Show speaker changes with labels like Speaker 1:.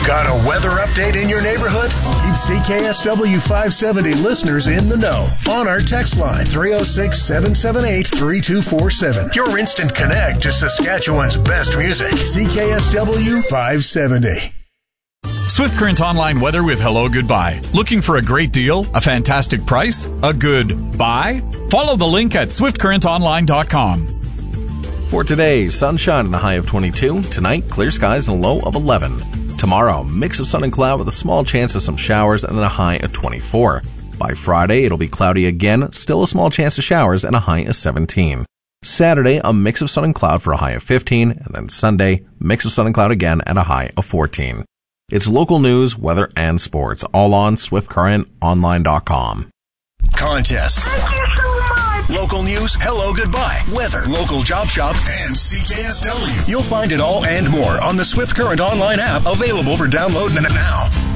Speaker 1: Got a weather update in your neighborhood? Keep CKSW 570 listeners in the know on our text line 306-778-3247. Your instant connect to Saskatchewan's best music. CKSW 570.
Speaker 2: Swift Current Online weather with Hello Goodbye. Looking for a great deal? A fantastic price? A good buy? Follow the link at swiftcurrentonline.com.
Speaker 3: For today, sunshine and a high of 22. Tonight, clear skies and a low of 11. Tomorrow, mix of sun and cloud with a small chance of some showers and then a high of 24. By Friday, it'll be cloudy again, still a small chance of showers and a high of 17. Saturday, a mix of sun and cloud for a high of 15. And then Sunday, mix of sun and cloud again at a high of 14. It's local news, weather, and sports, all on SwiftCurrentOnline.com.
Speaker 1: Contests. Local news, Hello Goodbye, weather, local job shop, and CKSW. You'll find it all and more on the Swift Current Online app, available for download now.